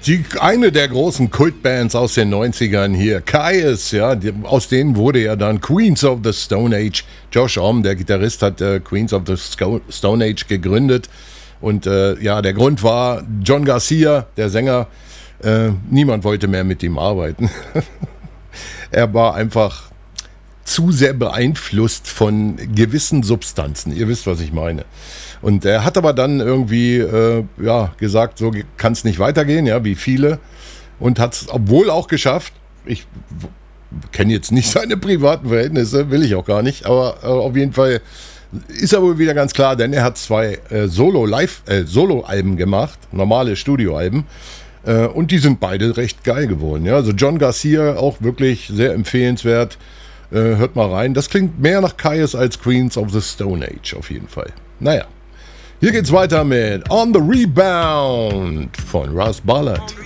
Eine der großen Kultbands aus den 90ern hier, Kyuss, ja, aus denen wurde ja dann Queens of the Stone Age. Josh Homme, der Gitarrist, hat Queens of the Stone Age gegründet. Und ja, der Grund war John Garcia, der Sänger. Niemand wollte mehr mit ihm arbeiten. Er war einfach zu sehr beeinflusst von gewissen Substanzen. Ihr wisst, was ich meine. Und er hat aber dann irgendwie gesagt, so kann es nicht weitergehen, ja, wie viele. Und hat es obwohl auch geschafft. Ich kenne jetzt nicht seine privaten Verhältnisse, will ich auch gar nicht. Aber auf jeden Fall ist er wohl wieder ganz klar, denn er hat 2 Solo-Alben gemacht, normale Studioalben. Und die sind beide recht geil geworden. Ja? Also John Garcia auch wirklich sehr empfehlenswert. Hört mal rein. Das klingt mehr nach Kyuss als Queens of the Stone Age auf jeden Fall. Naja, hier geht's weiter mit On the Rebound von Russ Ballard.